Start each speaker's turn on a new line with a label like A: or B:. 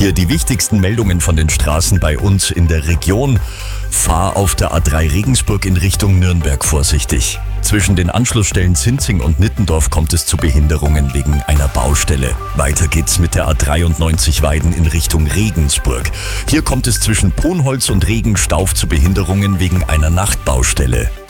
A: Hier die wichtigsten Meldungen von den Straßen bei uns in der Region. Fahr auf der A3 Regensburg in Richtung Nürnberg vorsichtig. Zwischen den Anschlussstellen Zinzing und Nittendorf kommt es zu Behinderungen wegen einer Baustelle. Weiter geht's mit der A93 Weiden in Richtung Regensburg. Hier kommt es zwischen Ponholz und Regenstauf zu Behinderungen wegen einer Nachtbaustelle.